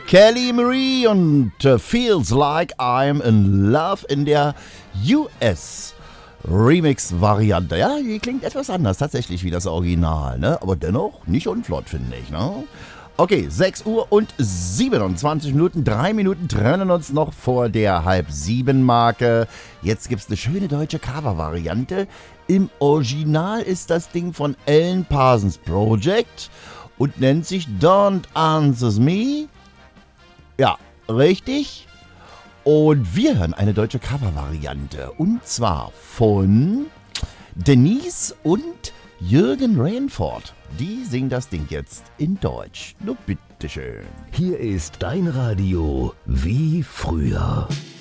Kelly Marie und Feels Like I'm in Love in der US Remix-Variante. Ja, die klingt etwas anders tatsächlich wie das Original, ne? Aber dennoch nicht unflott, finde ich, ne? Okay, 6 Uhr und 27 Minuten. 3 Minuten trennen uns noch vor der Halb-7-Marke. Jetzt gibt's eine schöne deutsche Cover-Variante. Im Original ist das Ding von Alan Parsons Project und nennt sich Don't Answer Me. Ja, richtig. Und wir hören eine deutsche Cover-Variante. Und zwar von Denise und Jürgen Rainford. Die singen das Ding jetzt in Deutsch. Nur bitteschön. Hier ist dein Radio wie früher.